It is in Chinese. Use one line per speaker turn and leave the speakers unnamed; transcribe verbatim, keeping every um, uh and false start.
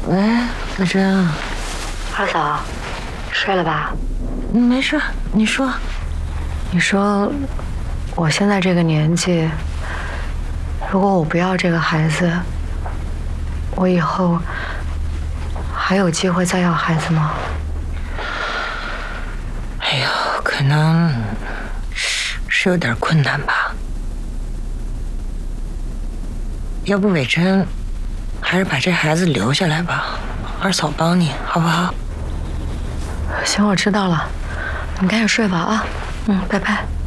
喂，子珍，
二嫂，睡了吧？
嗯，没事，你说。
你说，我现在这个年纪，如果我不要这个孩子，我以后还有机会再要孩子吗？
哎呦，可能是有点困难吧。要不伟珍，还是把这孩子留下来吧，二嫂帮你，好不好？
行，我知道了，你赶紧睡吧啊。嗯，拜拜。